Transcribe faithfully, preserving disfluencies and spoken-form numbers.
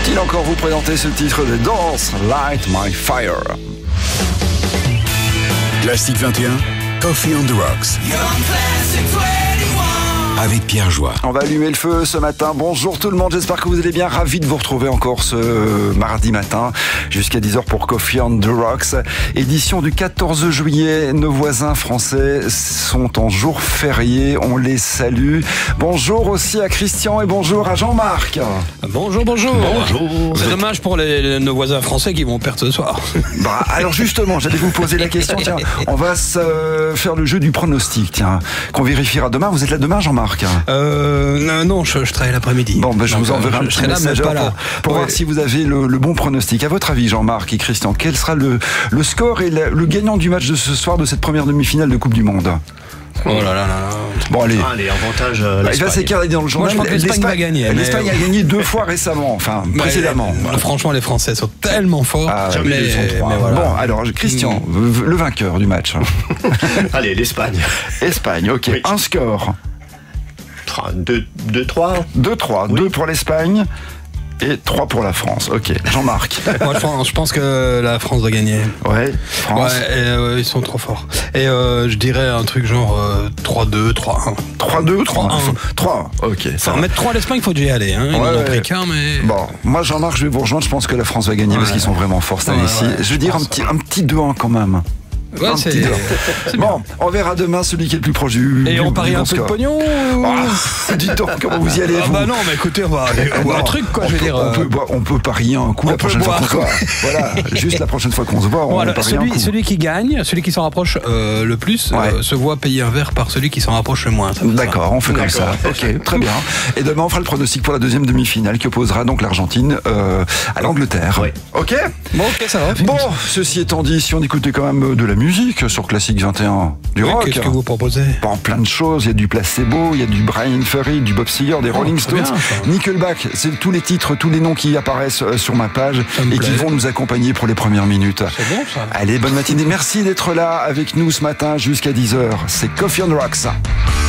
Peut-il encore vous présenter ce titre de danse, Light My Fire? Classique vingt et un, Coffee on the Rocks. Avec Pierre Joie. On va allumer le feu ce matin. Bonjour tout le monde, j'espère que vous allez bien. Ravi de vous retrouver encore ce mardi matin jusqu'à dix heures pour Coffee on the Rocks. Édition du quatorze juillet. Nos voisins français sont en jour férié. On les salue. Bonjour aussi à Christian et bonjour à Jean-Marc. Bonjour, bonjour. Bonjour. C'est dommage pour les, les, nos voisins français qui vont perdre ce soir. Bah, alors justement, j'allais vous poser la question. Tiens, on va se faire le jeu du pronostic. Tiens, qu'on vérifiera demain. Vous êtes là demain, Jean-Marc? Euh, non, je, je travaille l'après-midi. Bon, ben je Donc, vous enverrai un je petit serai là, mais message pas là. pour, pour ouais. voir si vous avez le, le bon pronostic. À votre avis, Jean-Marc et Christian, quel sera le, le score et le, le gagnant du match de ce soir de cette première demi-finale de Coupe du Monde? Oh là là là là. Bon, allez. Allez, avantage. Euh, bah, il va s'écarter dans le journal. Moi, je pense que l'Espagne va gagner. L'Espagne mais... a gagné deux fois récemment, enfin, bah, précédemment. Bah, franchement, les Français sont tellement forts. Ah, mais, mais voilà. Bon, alors, Christian, mmh. le vainqueur du match. Allez, l'Espagne. Espagne, ok. Oui. Un score. deux trois. deux trois. Oui. deux pour l'Espagne. Et trois pour la France. Ok. Jean-Marc. Moi, je pense, je pense que la France va gagner. Ouais. France. Ouais, et, euh, ils sont trop forts. Et euh, je dirais un truc genre euh, trois deux, trois un. trois deux, trois un. trois un. Ok. Ça va mettre trois à l'Espagne, il faut déjà y aller. Hein. Ils ouais, n'ont ouais. pris qu'un, mais. Bon, moi, Jean-Marc, je vais vous rejoindre. Je pense que la France va gagner ouais. parce qu'ils sont vraiment forts cette année-ci. Ouais, ouais, je veux dire un petit, un petit deux un quand même. Ouais, un c'est, petit c'est bon, on verra demain celui qui est le plus proche du. Et du, on parie du un peu de pognon ou... ah, du temps, comment vous y allez ah vous bah non, mais écoutez, on va aller bon, un truc quoi, on je veux peut, dire. On peut, on peut parier un coup la prochaine fois qu'on se voit. Voilà, juste la prochaine fois qu'on se voit, on bon, alors, parie celui, un coup. Celui qui gagne, celui qui s'en rapproche euh, le plus, ouais. euh, se voit payer un verre par celui qui s'en rapproche le moins. D'accord, on fait comme ça. Ok, très bien. Et demain, on fera le pronostic pour la deuxième demi-finale qui opposera donc l'Argentine euh, à l'Angleterre. Ouais. Ok. Bon, ok, ça va. Bon, ceci étant dit, si on écoutait quand même de la musique sur Classique vingt et un. Du oui, rock. Qu'est-ce que vous proposez? Bon, plein de choses. Il y a du Placebo, il y a du Brian Ferry, du Bob Seger, des oh, Rolling Stones, bien, Nickelback. C'est tous les titres, tous les noms qui apparaissent sur ma page et qui vont nous accompagner pour les premières minutes. C'est bon ça. Allez, bonne matinée. Merci d'être là avec nous ce matin jusqu'à dix heures. C'est Coffee on the Rocks.